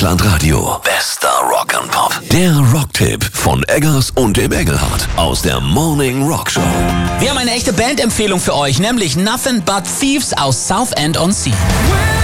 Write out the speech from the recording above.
Deutschlandradio. Bester Rock'n'Pop. Der Rocktipp von Eggers und dem Engelhardt aus der Morning Rock Show. Wir haben eine echte Bandempfehlung für euch, nämlich Nothing But Thieves aus Southend-on-Sea.